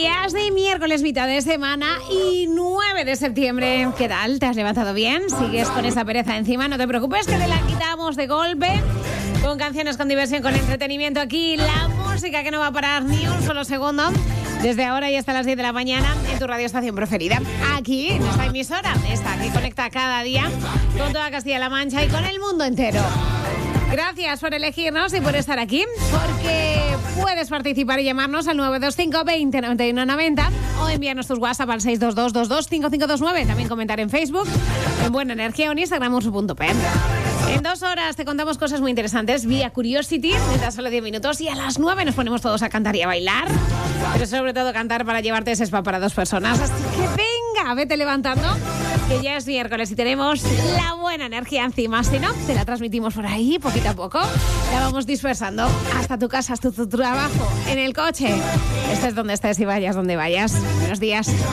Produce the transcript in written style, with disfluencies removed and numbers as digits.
días de miércoles, mitad de semana y 9 de septiembre. ¿Qué tal? ¿Te has levantado bien? ¿Sigues con esa pereza encima? No te preocupes, que te la quitamos de golpe. Con canciones, con diversión, con entretenimiento aquí. La música que no va a parar ni un solo segundo. Desde ahora y hasta las 10 de la mañana en tu radioestación preferida. Aquí, en esta emisora. Esta que conecta cada día con toda Castilla-La Mancha y con el mundo entero. Gracias por elegirnos y por estar aquí, porque puedes participar y llamarnos al 925 20 91 90 o enviarnos tus WhatsApp al 622 22 5529. También comentar en Facebook, en Buena Energía o en Instagram ursu.p. En 2 horas te contamos cosas muy interesantes vía Curiosity, desde solo 10 minutos, y a las 9 nos ponemos todos a cantar y a bailar, pero sobre todo cantar para llevarte ese spa para 2 personas. Así que venga, vete levantando, que ya es miércoles y tenemos la buena energía encima. Si no, te la transmitimos por ahí poquito a poco, la vamos dispersando hasta tu casa, hasta tu trabajo, en el coche, estés donde estés y vayas donde vayas. Buenos días.